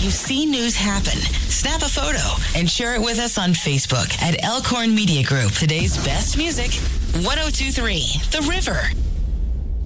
you see news happen, snap a photo and share it with us on Facebook at Elkhorn Media Group. Today's best music, 102.3 The River.